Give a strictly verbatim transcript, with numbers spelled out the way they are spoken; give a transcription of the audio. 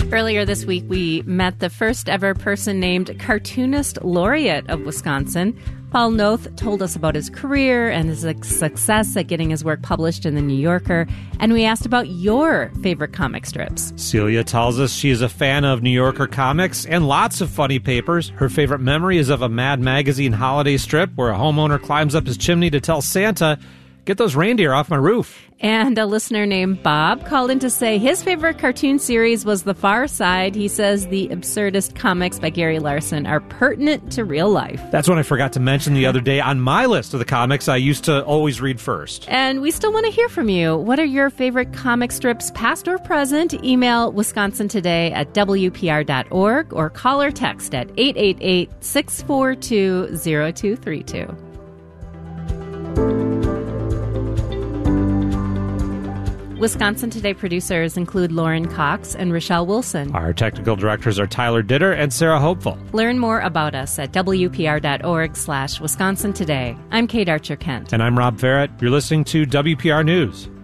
Earlier this week, we met the first ever person named Cartoonist Laureate of Wisconsin. Paul Noth told us about his career and his success at getting his work published in The New Yorker, and we asked about your favorite comic strips. Celia tells us she is a fan of New Yorker comics and lots of funny papers. Her favorite memory is of a Mad Magazine holiday strip where a homeowner climbs up his chimney to tell Santa, "Get those reindeer off my roof." And a listener named Bob called in to say his favorite cartoon series was The Far Side. He says the absurdist comics by Gary Larson are pertinent to real life. That's what I forgot to mention the other day on my list of the comics I used to always read first. And we still want to hear from you. What are your favorite comic strips, past or present? Email Wisconsin Today at W P R dot org or call or text at eight eight eight, six four two, zero two three two. Wisconsin Today producers include Lauren Cox and Rochelle Wilson. Our technical directors are Tyler Ditter and Sarah Hopeful. Learn more about us at W P R dot org slash Wisconsin Today. I'm Kate Archer-Kent. And I'm Rob Farrett. You're listening to W P R News.